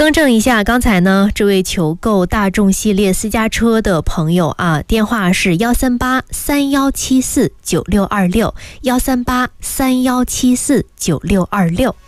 更正一下，刚才呢这位求购大众系列私家车的朋友啊，电话是13831749626，13831749626。